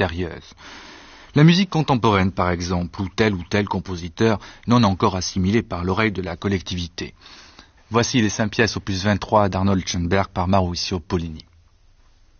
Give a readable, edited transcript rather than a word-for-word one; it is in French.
sérieuses. La musique contemporaine, par exemple, ou tel compositeur non encore assimilé par l'oreille de la collectivité. Voici les 5 pièces opus 23 d'Arnold Schoenberg par Mauricio Pollini.